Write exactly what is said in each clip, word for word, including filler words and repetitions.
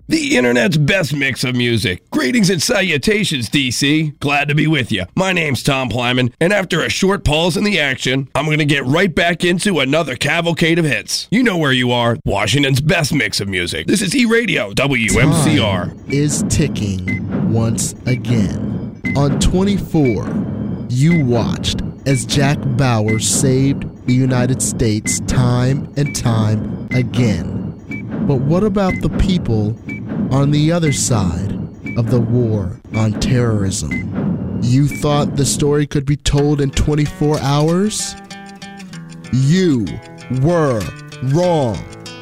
The internet's best mix of music. Greetings and salutations, D C. Glad to be with you. My name's Tom Plyman, and after a short pause in the action, I'm going to get right back into another cavalcade of hits. You know where you are. Washington's best mix of music. This is E-Radio, W M C R. Time is ticking once again. On twenty-four, you watched as Jack Bauer saved the United States time and time again. But what about the people on the other side of the war on terrorism? You thought the story could be told in twenty-four hours? You were wrong.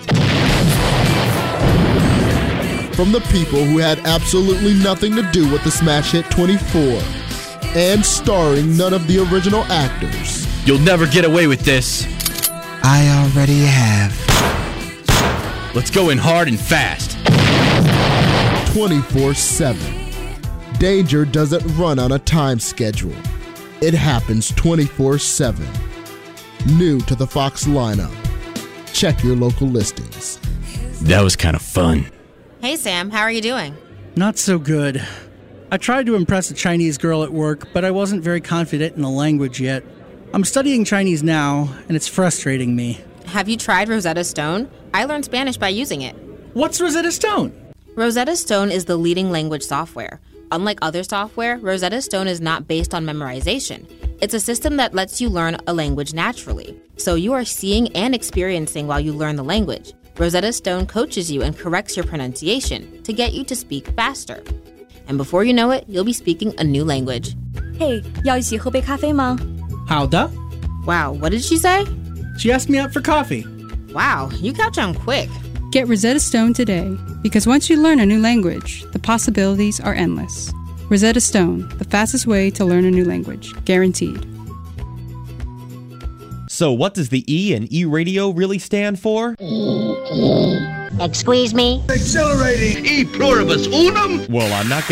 From the people who had absolutely nothing to do with the smash hit twenty-four, and starring none of the original actors. You'll never get away with this. I already have. Let's go in hard and fast. twenty-four seven. Danger doesn't run on a time schedule. It happens twenty-four seven. New to the Fox lineup. Check your local listings. That was kind of fun. Hey Sam, how are you doing? Not so good. I tried to impress a Chinese girl at work, but I wasn't very confident in the language yet. I'm studying Chinese now, and it's frustrating me. Have you tried Rosetta Stone? I learned Spanish by using it. What's Rosetta Stone? Rosetta Stone is the leading language software. Unlike other software, Rosetta Stone is not based on memorization. It's a system that lets you learn a language naturally. So you are seeing and experiencing while you learn the language. Rosetta Stone coaches you and corrects your pronunciation to get you to speak faster. And before you know it, you'll be speaking a new language. Hey, 要一起喝杯咖啡吗? 好的. Wow, what did she say? She asked me out for coffee. Wow, you catch on quick. Get Rosetta Stone today, because once you learn a new language, the possibilities are endless. Rosetta Stone, the fastest way to learn a new language, guaranteed. So what does the E in E-Radio really stand for? Excuse me? Accelerating E pluribus unum? Well, I'm not